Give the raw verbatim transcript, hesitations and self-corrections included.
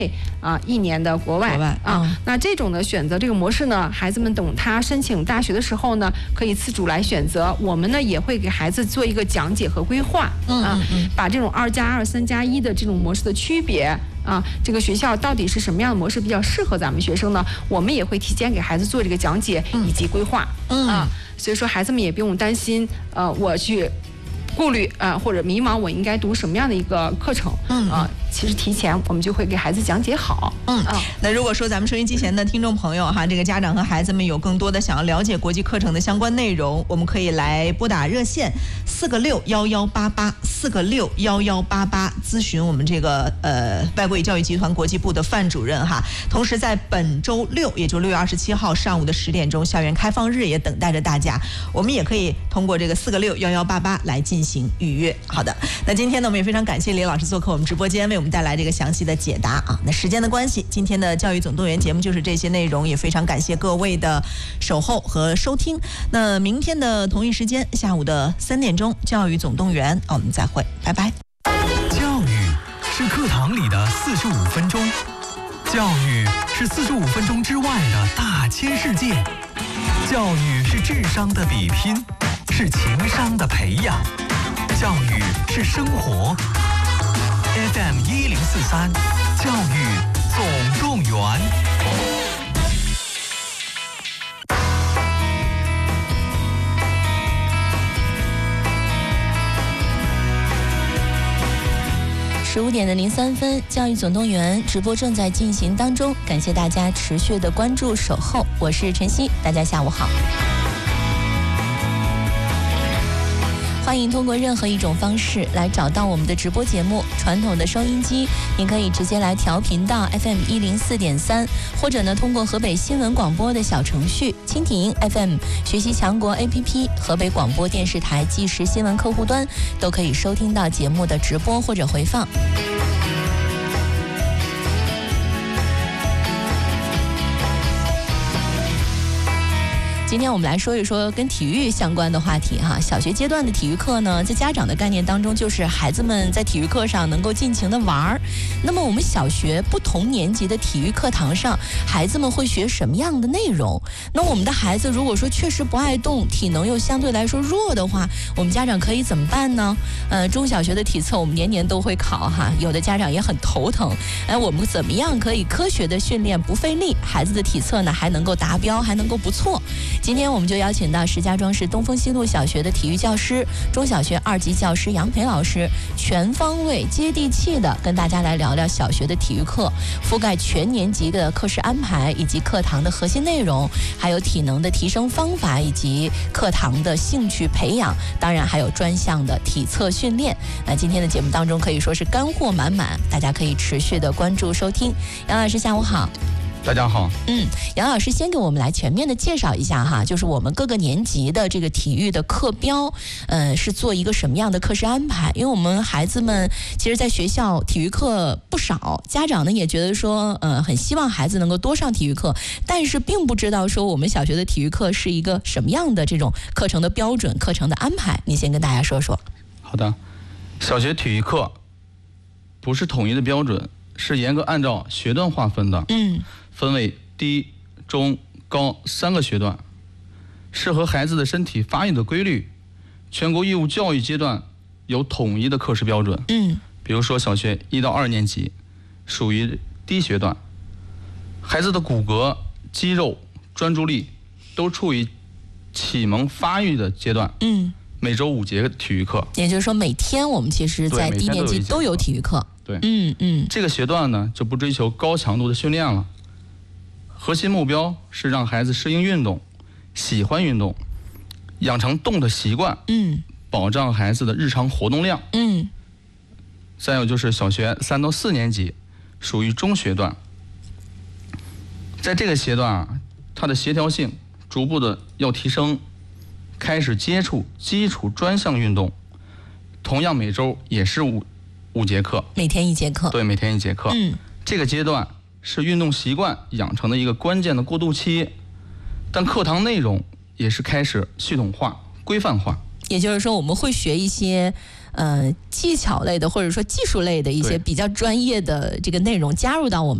啊，一年的国外, 国外啊、 嗯， 那这种的选择这个模式呢，孩子们等他申请大学的时候呢，可以自主来选择。我们呢也会给孩子做一个讲解和规划， 嗯啊， 嗯嗯把这种二加二、三加一的这种模式的区别啊，这个学校到底是什么样的模式比较适合咱们学生呢？我们也会提前给孩子做这个讲解以及规划， 嗯啊，所以说孩子们也不用担心，呃，我去顾虑啊、呃、或者迷茫，我应该读什么样的一个课程？嗯啊、呃，其实提前我们就会给孩子讲解好。 嗯啊，那如果说咱们收音机前的听众朋友哈，这个家长和孩子们有更多的想要了解国际课程的相关内容，我们可以来拨打热线四个六幺幺八八四个六幺幺八八咨询我们这个呃外国语教育集团国际部的范主任哈。同时在本周六，也就六月二十七号上午的十点钟，校园开放日也等待着大家。我们也可以通过这个四个六幺幺八八来进行预约。好的，那今天呢，我们也非常感谢李老师做客我们直播间，为我们带来这个详细的解答啊。那时间的关系，今天的教育总动员节目就是这些内容，也非常感谢各位的守候和收听。那明天的同一时间，下午的三点钟，教育总动员，我们再会，拜拜。 教育是课堂里的四十五分钟，教育是四十五分钟之外的大千世界，教育是智商的比拼，是情商的培养，教育是生活。F M 一零四三，教育总动员。 十五点的零三分，教育总动员直播正在进行当中，感谢大家持续的关注守候，我是晨曦，大家下午好。欢迎通过任何一种方式来找到我们的直播节目。传统的收音机，您可以直接来调频到 F M 一零四点三，或者呢通过河北新闻广播的小程序、蜻蜓 F M、学习强国 A P P、河北广播电视台即时新闻客户端，都可以收听到节目的直播或者回放。今天我们来说一说跟体育相关的话题哈。小学阶段的体育课呢，在家长的概念当中，就是孩子们在体育课上能够尽情的玩儿。那么我们小学不同年级的体育课堂上，孩子们会学什么样的内容？那我们的孩子如果说确实不爱动，体能又相对来说弱的话，我们家长可以怎么办呢？呃，中小学的体测我们年年都会考哈，有的家长也很头疼。哎，我们怎么样可以科学的训练不费力，孩子的体测呢还能够达标，还能够不错？今天我们就邀请到石家庄市东风西路小学的体育教师、中小学二级教师杨培老师，全方位接地气的跟大家来聊聊小学的体育课，覆盖全年级的课时安排以及课堂的核心内容，还有体能的提升方法以及课堂的兴趣培养，当然还有专项的体测训练。那今天的节目当中可以说是干货满满，大家可以持续的关注收听。杨老师下午好。 大家好， 嗯，杨老师先给我们来全面的介绍一下哈，就是我们各个年级的这个体育的课标，呃，是做一个什么样的课时安排？因为我们孩子们其实在学校体育课不少，家长呢也觉得说，呃，很希望孩子能够多上体育课，但是并不知道说我们小学的体育课是一个什么样的这种课程的标准、课程的安排，你先跟大家说说。 好的，小学体育课不是统一的标准，是严格按照学段划分的。 嗯。 分为低、中、高三个学段，适合孩子的身体发育的规律。全国义务教育阶段有统一的课时标准。 嗯， 比如说小学一到二年级属于低学段，孩子的骨骼、肌肉、专注力都处于启蒙发育的阶段。 嗯， 每周五节体育课， 也就是说每天我们其实在低年级都有体育课。 对， 嗯嗯， 这个学段呢就不追求高强度的训练了。核心目标是让孩子适应运动，喜欢运动，养成动的习惯， 嗯， 保障孩子的日常活动量， 嗯。 再有就是小学三到四年级，属于中学段，在这个阶段啊，它的协调性逐步的要提升，开始接触基础专项运动，同样每周也是五五节课， 每天一节课， 对，每天一节课， 嗯， 这个阶段是运动习惯养成的一个关键的过渡期，但课堂内容也是开始系统化、规范化。 也就是说，我们会学一些呃技巧类的或者说技术类的一些比较专业的这个内容加入到我们